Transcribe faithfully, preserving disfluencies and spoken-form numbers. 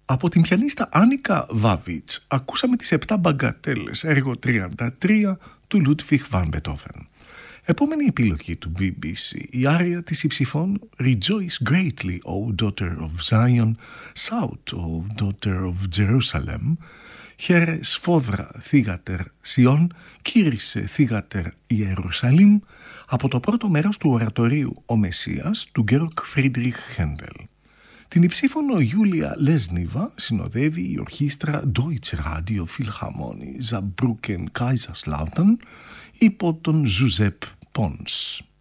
Από την πιανίστα Άνικα Βάβιτς ακούσαμε τις επτά μπαγκατέλες, έργο τριάντα τρία του Λούντβιχ βαν Μπετόβεν. Επόμενη επιλογή του μπι μπι σι, η άρια της υψηφών Rejoice greatly, O daughter of Zion, shout, O daughter of Jerusalem, χαίρε σφόδρα θύγατερ Σιών, κήρυσε θύγατερ Ιερουσαλήμ, από το πρώτο μέρος του ορατορίου «Ο Μεσσίας» του Γκέοργκ Φρίντριχ Χέντελ. Την υψήφωνο Γιούλια Λέσνιβα συνοδεύει η ορχήστρα Deutsche Radio Philharmonie Saarbrücken Kaiserslautern υπό τον Ζουζέπ Πόνς.